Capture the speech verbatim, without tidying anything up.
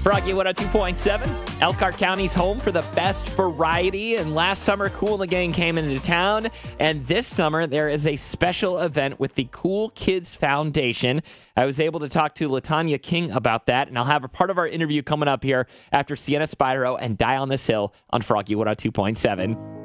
Froggy one oh two point seven, Elkhart County's home for the best variety. And last summer, Kool and the Gang came into town. And this summer, there is a special event with the Cool Kids Foundation. I was able to talk to LaTanya King about that. And I'll have a part of our interview coming up here after Sienna Spyro and Die on This Hill on Froggy one oh two point seven.